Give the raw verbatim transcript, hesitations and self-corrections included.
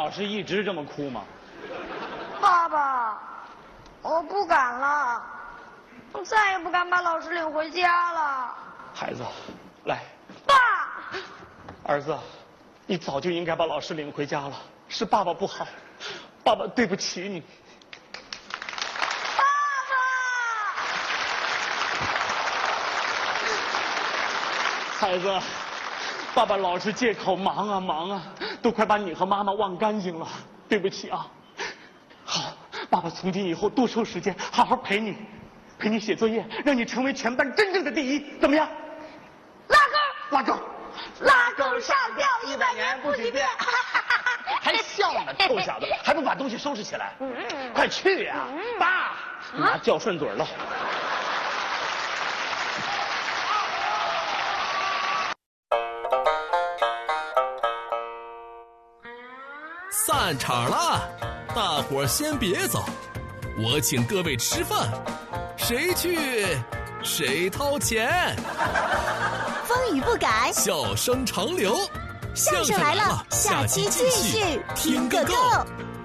老师一直这么哭吗？ 爸爸，我不敢了，我再也不敢把老师领回家了。 孩子，来。 爸。 儿子，你早就应该把老师领回家了，是爸爸不好，爸爸对不起你。 爸爸。孩子。爸爸老是借口忙啊忙啊，都快把你和妈妈忘干净了，对不起啊。好，爸爸从今以后多抽时间，好好陪你，陪你写作业，让你成为全班真正的第一，怎么样？ 拉钩， 拉钩， 拉钩上吊一百年不许变。 还笑呢，臭小子，还不把东西收拾起来？快去呀、啊！爸，妈叫顺嘴了。 散场了，大伙儿先别走，我请各位吃饭，谁去谁掏钱。 风雨不改， 笑声长流， 相声来了，下期继续听个够。